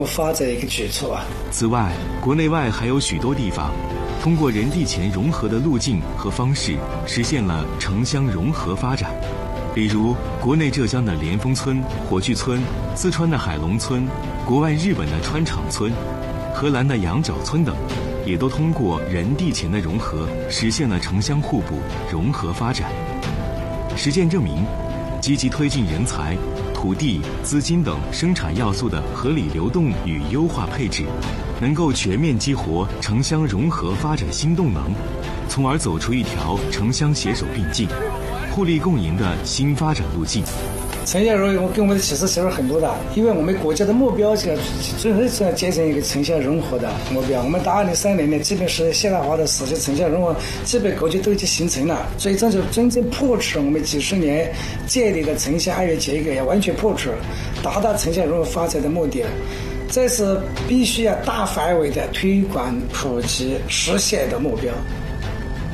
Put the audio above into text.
发展一个举措啊。 此外，国内外还有许多地方通过人地钱融合的路径和方式，实现了城乡融合发展。比如，国内浙江的莲峰村、火炬村，四川的海龙村，国外日本的川场村，荷兰的羊角村等，也都通过人地钱的融合，实现了城乡互补、融合发展。实践证明，积极推进人才、土地、资金等生产要素的合理流动与优化配置，能够全面激活城乡融合发展新动能，从而走出一条城乡携手并进、互利共赢的新发展路径。 城乡融合跟我们的启示其实很多的，因为我们国家的目标就是要建成一个城乡融合的目标。我们到2030年，基本是现代化的实现城乡融合，基本格局都已经形成了。所以这就真正破除了我们几十年建立的城乡二元结构，也完全破除了，达到城乡融合发展的目的了。这是必须要大范围的推广普及实现的目标。